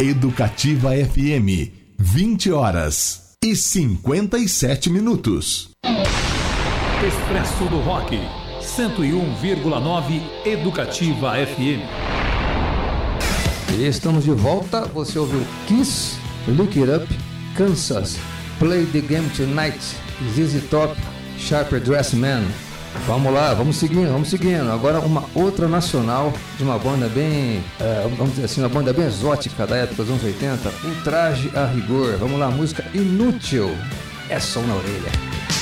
Educativa FM, 20h57. Expresso do Rock, 101,9 Educativa FM. E estamos de volta. Você ouviu Kiss, Look It Up, Kansas, Play the Game Tonight, ZZ Top, Sharper Dressed Man. Vamos lá, vamos seguindo. Agora uma outra nacional de uma banda bem, vamos dizer assim, uma banda bem exótica da época dos anos 80, Ultraje a Rigor. Vamos lá, música Inútil, é som na orelha.